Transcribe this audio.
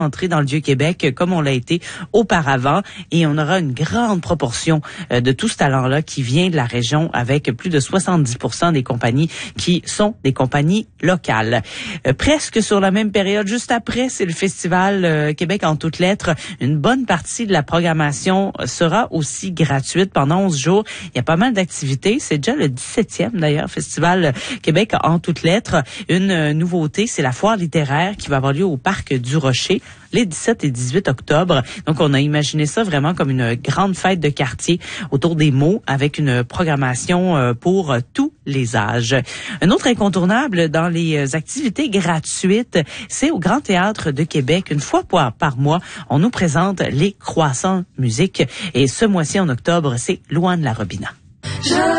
entrer dans le Vieux-Québec comme on l'a été auparavant, et on aura une grande proportion de tout ce talent-là qui vient de la région, avec plus de 70% des compagnies qui sont des compagnies locales. Presque sur la même période, juste après, c'est le Festival Québec en toutes lettres. Une bonne partie de la programmation sera aussi gratuite pendant 11 jours. Il y a pas mal d'activités. C'est déjà le 17e d'ailleurs, Festival Québec en toutes lettres. Une nouveauté, c'est la foire littéraire qui va avoir lieu au Parc du Rocher les 17 et 18 octobre. Donc, on a imaginé ça vraiment comme une grande fête de quartier autour des mots, avec une programmation pour tous les âges. Un autre incontournable dans les activités gratuites, c'est au Grand Théâtre de Québec. Une fois par mois, on nous présente les Croissants Musique. Et ce mois-ci, en octobre, c'est Louane La Robina.